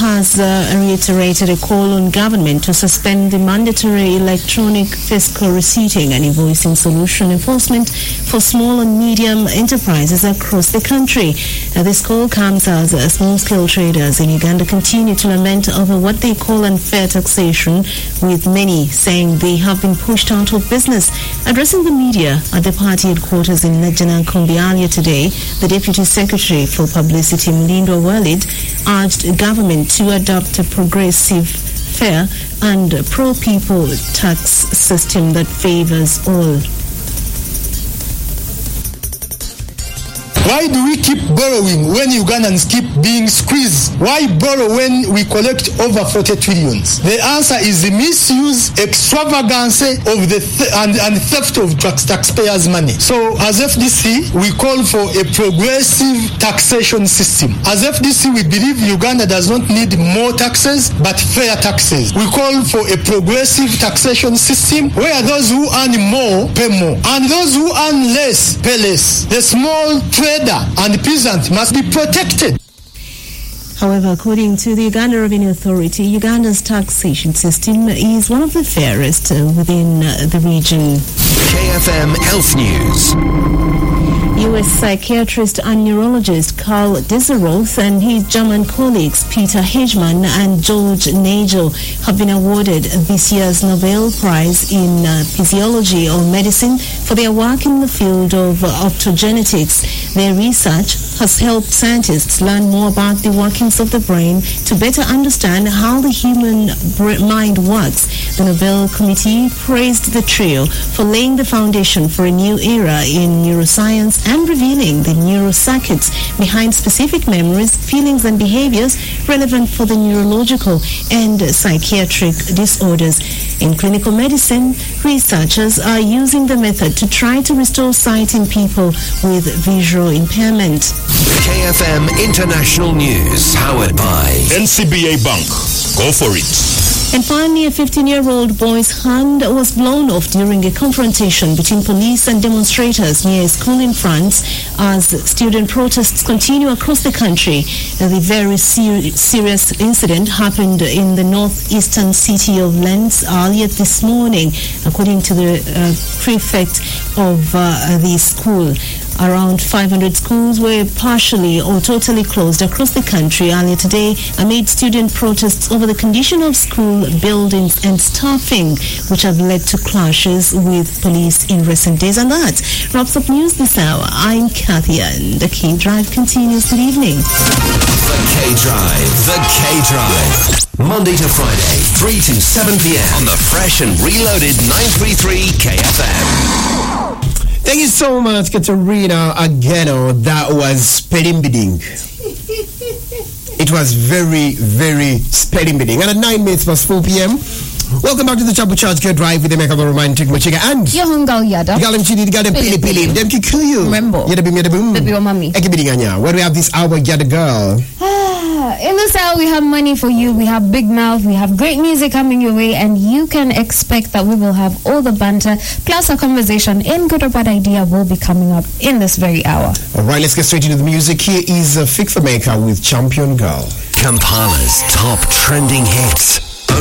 has reiterated a call on government to suspend the mandatory electronic fiscal receipting and invoicing solution enforcement for small and medium enterprises across the country. This call comes as small-scale traders in Uganda continue to lament over what they call unfair taxation, with many saying they have been pushed out of business. Addressing the media at the party headquarters in Lejana Kombialia today, the Deputy Secretary for Publicity, Mlindo Walid, urged government to adopt a progressive, fair and pro-people tax system that favors all. Why do we keep borrowing when Ugandans keep being squeezed? Why borrow when we collect over 40 trillions? The answer is the misuse, extravagance of the and theft of taxpayers' money. So as FDC, we call for a progressive taxation system. As FDC, we believe Uganda does not need more taxes, but fair taxes. We call for a progressive taxation system where those who earn more pay more, and those who earn less pay less. The small trader and peasant must be protected. However, according to the Uganda Revenue Authority, Uganda's taxation system is one of the fairest within the region. KFM Health News. U.S. psychiatrist and neurologist Carl Deseroth and his German colleagues Peter Hedgeman and George Nagel have been awarded this year's Nobel Prize in Physiology or Medicine for their work in the field of optogenetics. Their research has helped scientists learn more about the workings of the brain to better understand how the human mind works. The Nobel Committee praised the trio for laying the foundation for a new era in neuroscience and revealing the neurocircuits behind specific memories, feelings and behaviors relevant for the neurological and psychiatric disorders. In clinical medicine, researchers are using the method to try to restore sight in people with visual impairment. KFM International News, powered by NCBA Bank. Go for it. And finally, a 15-year-old boy's hand was blown off during a confrontation between police and demonstrators near a school in France as student protests continue across the country. The very serious incident happened in the northeastern city of Lens earlier this morning, according to the prefect of the school. Around 500 schools were partially or totally closed across the country earlier today amid student protests over the condition of school buildings and staffing, which have led to clashes with police in recent days. And that wraps up news this hour. I'm Kathy, and the K-Drive continues. Good evening. The K-Drive. Monday to Friday, 3 to 7 p.m. on the fresh and reloaded 933 KFM. Thank you so much, Katerina Ageno. That was spelling bidding. It was very, very spelling bidding. And at 9 minutes past 4 p.m., welcome back to the Chabu Charge Care Drive with the Meka Romantic Machiga and Yohungal Yada. Galam Chidi, the Gada Pili Pili, them Kikuyu. Remember. Yada Bim Yada Boom. Baby or mommy. Ekibidinganya. What do we have this hour, Yada Girl? In this hour, we have money for you, we have Big Mouth, we have great music coming your way, and you can expect that we will have all the banter, plus a conversation in Good or Bad Idea will be coming up in this very hour. Alright, let's get straight into the music. Here is Fik the Maker with Champion Girl. Kampala's top trending hits.